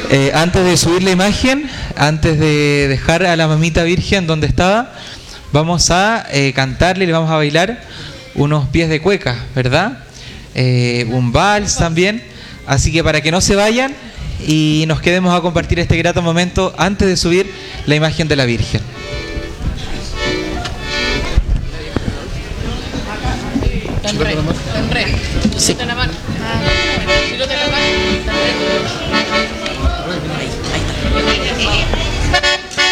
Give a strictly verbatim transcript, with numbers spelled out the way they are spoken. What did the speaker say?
Eh, antes de subir la imagen, antes de dejar a la mamita virgen donde estaba, vamos a eh, cantarle y le vamos a bailar unos pies de cueca, ¿verdad? Eh, un vals también. Así que para que no se vayan y nos quedemos a compartir este grato momento antes de subir la imagen de la Virgen. Tan re, tan re. Sí. La mano. Ah, la mano.